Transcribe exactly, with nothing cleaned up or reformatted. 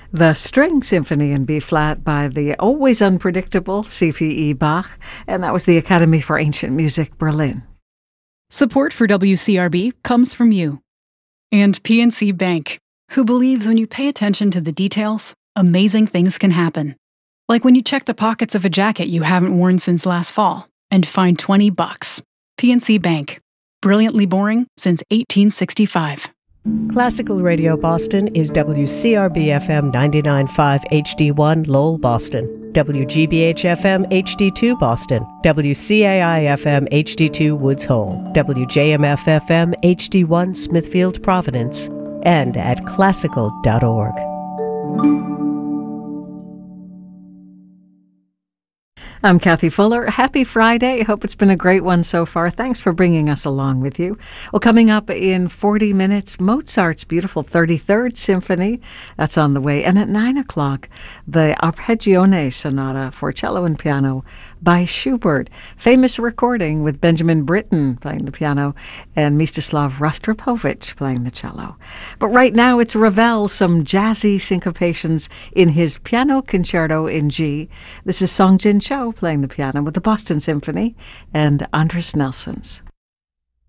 The String Symphony in B-flat by the always unpredictable C P E Bach, and that was the Academy for Ancient Music, Berlin. Support for W C R B comes from you. And P N C Bank, who believes when you pay attention to the details, amazing things can happen. Like when you check the pockets of a jacket you haven't worn since last fall and find twenty bucks. P N C Bank. Brilliantly boring since eighteen sixty-five. Classical Radio Boston is W C R B F M ninety-nine point five H D one Lowell, Boston, W G B H F M H D two Boston, W C A I F M H D two Woods Hole, W J M F F M H D one Smithfield, Providence, and at classical dot org. I'm Kathy Fuller. Happy Friday. I hope it's been a great one so far. Thanks for bringing us along with you. Well, coming up in forty minutes, Mozart's beautiful thirty-third Symphony. That's on the way. And at nine o'clock, the Arpeggione Sonata for cello and piano by Schubert. Famous recording with Benjamin Britten playing the piano and Mstislav Rostropovich playing the cello. But right now it's Ravel, some jazzy syncopations in his Piano Concerto in G. This is Song Jin Cho playing the piano with the Boston Symphony and Andris Nelsons.